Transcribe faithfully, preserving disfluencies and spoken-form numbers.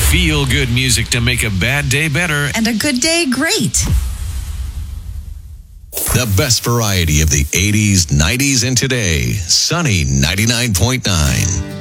Feel-good music to make a bad day better. And a good day great. The best variety of the eighties, nineties, and today. Sunny ninety-nine point nine.